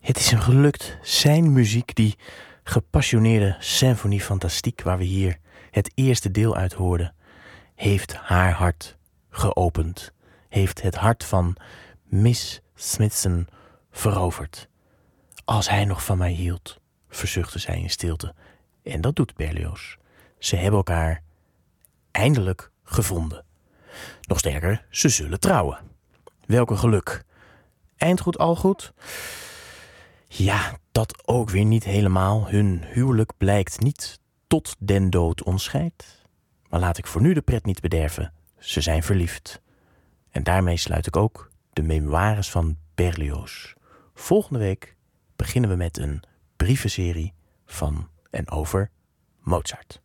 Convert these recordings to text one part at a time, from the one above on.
Het is hem gelukt, zijn muziek, die gepassioneerde symfonie fantastiek waar we hier het eerste deel uit hoorden, heeft haar hart geopend, heeft het hart van Miss Smithson veroverd. Als hij nog van mij hield, verzuchtte zij in stilte. En dat doet Berlioz. Ze hebben elkaar eindelijk gevonden. Nog sterker, ze zullen trouwen. Welke geluk. Eindgoed al goed? Ja, dat ook weer niet helemaal. Hun huwelijk blijkt niet tot den dood ons scheidt. Maar laat ik voor nu de pret niet bederven. Ze zijn verliefd. En daarmee sluit ik ook de memoires van Berlioz. Volgende week beginnen we met een brievenserie van en over Mozart.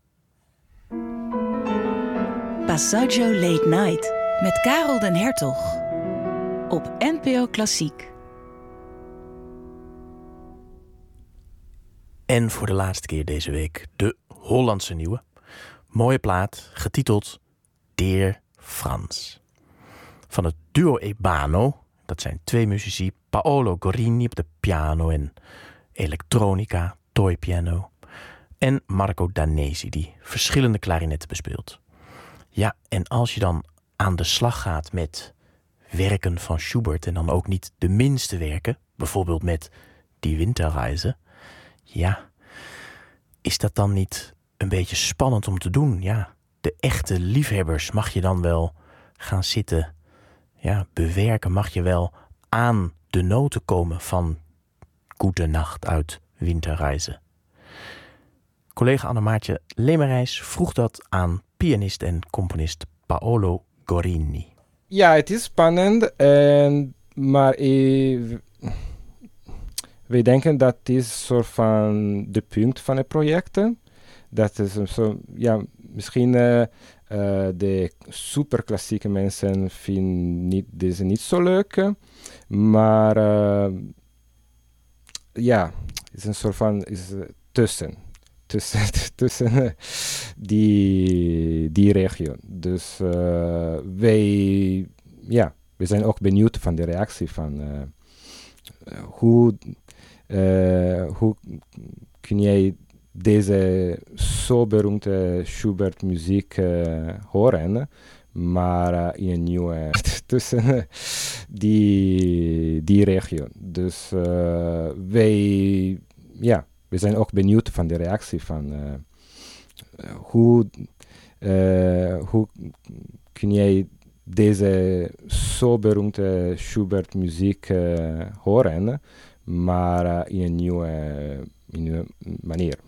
Passaggio Late Night met Karel den Hertog op NPO Klassiek. En voor de laatste keer deze week de Hollandse nieuwe. Mooie plaat, getiteld Dear Frans. Van het duo Ebano, dat zijn twee muzici, Paolo Gorini op de piano en elektronica, toypiano, en Marco Danesi, die verschillende klarinetten bespeelt. Ja, en als je dan aan de slag gaat met werken van Schubert en dan ook niet de minste werken, bijvoorbeeld met Die Winterreise, ja, is dat dan niet een beetje spannend om te doen? Ja, de echte liefhebbers mag je dan wel gaan zitten, ja, bewerken, mag je wel aan de noten komen van Goede Nacht uit Winterreise. Collega Annemaartje Lemerijs vroeg dat aan pianist en componist Paolo Gorini. Ja, het is spannend, maar wij denken dat het is een soort van de punt van het project. Dat is zo, ja, misschien de superklassieke mensen vinden deze niet zo leuk, maar ja, het is een soort van tussen die regio. Dus wij zijn ook benieuwd van de reactie van hoe kun jij deze zo beroemde Schubert muziek horen, maar in een nieuwe tussen die regio. Dus wij zijn ook benieuwd van de reactie van hoe kun jij deze zo beroemde Schubert muziek horen, maar in een nieuwe manier.